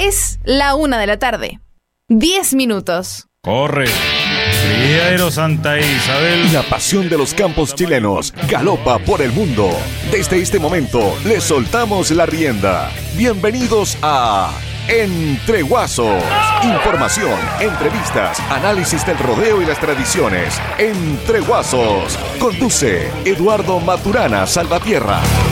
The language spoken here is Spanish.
Es la 1 de la tarde. 10 minutos. Corre. Criadero Santa Isabel. La pasión de los campos chilenos galopa por el mundo. Desde este momento le soltamos la rienda. Bienvenidos a Entre Guasos. Información, entrevistas, análisis del rodeo y las tradiciones. Entre Guasos. Conduce Eduardo Maturana Salvatierra.